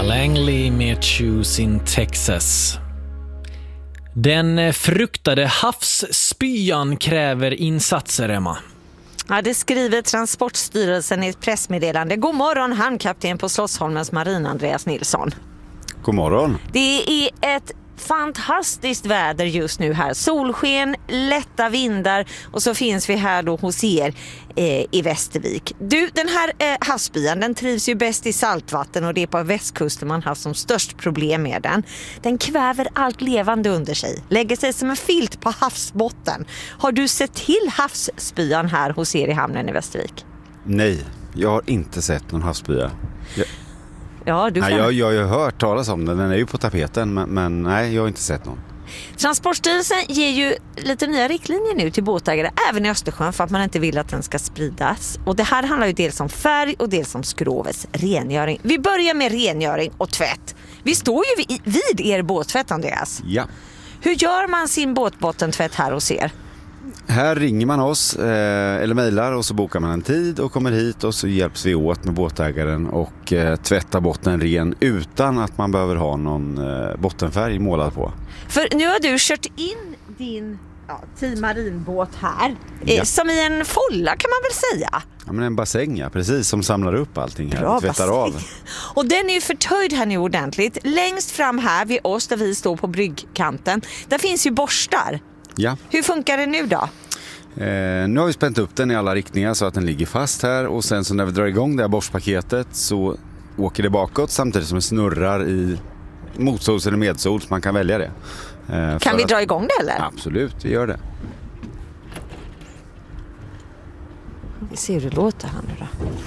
Langley med Choose in Texas. Den fruktade havsspyan kräver insatser, Emma. Ja, det skriver Transportstyrelsen i ett pressmeddelande. God morgon, hamnkapten på Slottsholmens marin, Andreas Nilsson. God morgon. Det är ett fantastiskt väder just nu här. Solsken, lätta vindar och så finns vi här då hos er i Västervik. Du, den här havsspyan, den trivs ju bäst i saltvatten och det är på västkusten man har som störst problem med den. Den kväver allt levande under sig, lägger sig som en filt på havsbotten. Har du sett till havsspyan här hos er i hamnen i Västervik? Nej, jag har inte sett någon havsspya. Ja, du kan... Nej, jag har ju hört talas om den. Den är ju på tapeten, men nej, jag har inte sett någon. Transportstyrelsen ger ju lite nya riktlinjer nu till båtägare även i Östersjön för att man inte vill att den ska spridas. Och det här handlar ju dels om färg och dels om skrovets rengöring. Vi börjar med rengöring och tvätt. Vi står ju vid er båttvätt, Andreas. Ja. Hur gör man sin båtbottentvätt här hos er? Här ringer man oss eller mejlar och så bokar man en tid och kommer hit och så hjälps vi åt med båtägaren och tvättar botten ren utan att man behöver ha någon bottenfärg målad på. För nu har du kört in din Team Marinbåt här som i en folla kan man väl säga. Ja, men en bassäng, ja, precis, som samlar upp allting här och tvättar bassäng. av. Och den är ju förtöjd här nu ordentligt. Längst fram här vid oss där vi står på bryggkanten, där finns ju borstar. Ja. Hur funkar det nu då? Nu har vi spänt upp den i alla riktningar så att den ligger fast här och sen så när vi drar igång det här borstpaketet så åker det bakåt samtidigt som det snurrar i motsols eller medsols, man kan välja det. Kan vi dra igång det eller? Absolut, vi gör det. Vi ser hur det låter här nu då.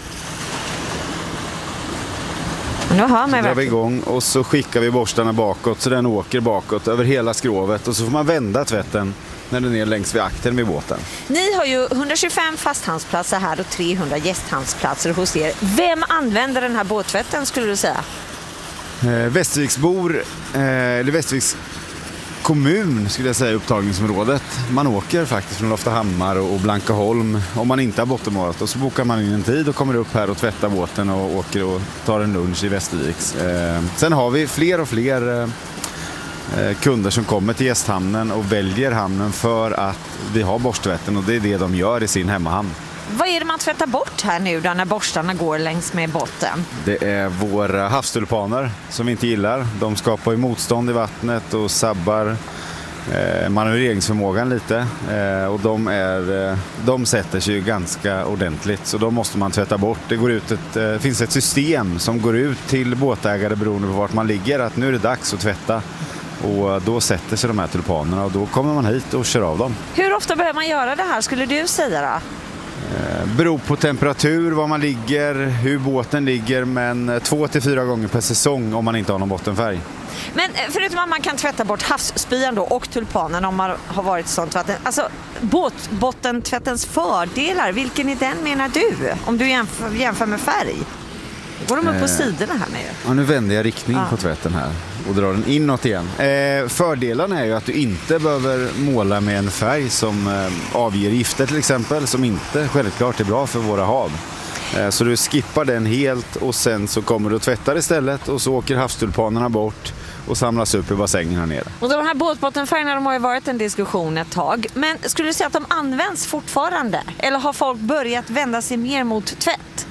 Nu hör man drar vi igång och så skickar vi borstarna bakåt så den åker bakåt över hela skrovet och så får man vända tvätten när den är längs vid akten vid båten. Ni har ju 125 fasthandsplatser här och 300 gästhandsplatser hos er. Vem använder den här båttvätten skulle du säga? Västerviksbor, eller Västerviks kommun skulle jag säga upptagningsområdet. Man åker faktiskt från Loftahammar och Blankaholm om man inte har bottenmålat och så bokar man in en tid och kommer upp här och tvättar båten och åker och tar en lunch i Västerviks. Sen har vi fler och fler kunder som kommer till gästhamnen och väljer hamnen för att vi har borsttvätten och det är det de gör i sin hemmahamn. Vad är det man tvättar bort här nu då när borstarna går längs med botten? Det är våra havstulpaner som vi inte gillar. De skapar ju motstånd i vattnet och sabbar manövreringsförmågan lite. Och de sätter sig ju ganska ordentligt så de måste man tvätta bort. Det finns ett system som går ut till båtägare beroende på vart man ligger att nu är det dags att tvätta. Och då sätter sig de här tulpanerna och då kommer man hit och kör av dem. Hur ofta behöver man göra det här skulle du säga då? Beror på temperatur, var man ligger, hur båten ligger, men 2-4 gånger per säsong om man inte har någon bottenfärg. Men förutom att man kan tvätta bort havsspyan då och tulpanen om man har varit sånt vatten. Alltså båtbottentvättens fördelar, vilken är den menar du? Om du jämför med färg? Går de upp på sidorna här med? Ja, nu vänder jag riktning på tvätten här och drar den inåt igen. Fördelen är ju att du inte behöver måla med en färg som avger gifter till exempel, som inte självklart är bra för våra hav. Så du skippar den helt och sen så kommer du att tvätta istället och så åker havstulpanerna bort och samlas upp i bassängen här nere. Och de här båtbottenfärgerna, de har ju varit en diskussion ett tag. Men skulle du säga att de används fortfarande? Eller har folk börjat vända sig mer mot tvätt?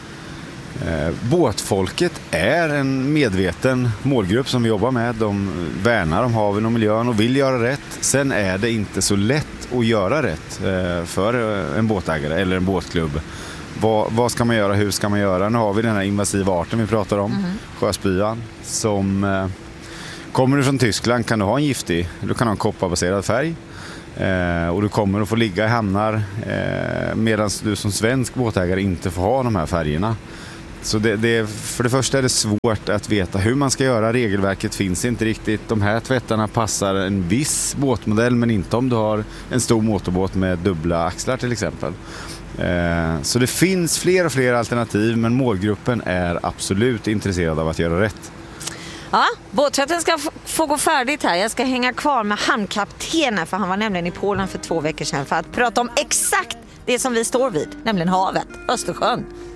Båtfolket är en medveten målgrupp som vi jobbar med. De värnar om haven och miljön och vill göra rätt. Sen är det inte så lätt att göra rätt för en båtägare eller en båtklubb. Vad ska man göra? Hur ska man göra? Nu har vi den här invasiva arten vi pratar om, sjöspyan, som kommer du från Tyskland kan du ha en giftig, du kan ha en kopparbaserad färg. Och du kommer att få ligga i hamnar medan du som svensk båtägare inte får ha de här färgerna. Så för det första är det svårt att veta hur man ska göra. Regelverket finns inte riktigt. De här tvättarna passar en viss båtmodell men inte om du har en stor motorbåt med dubbla axlar till exempel. Så det finns fler och fler alternativ men målgruppen är absolut intresserad av att göra rätt. Ja, båttvätten ska få gå färdigt här. Jag ska hänga kvar med hamnkaptenen för han var nämligen i Polen för 2 veckor sedan för att prata om exakt det som vi står vid, nämligen havet, Östersjön.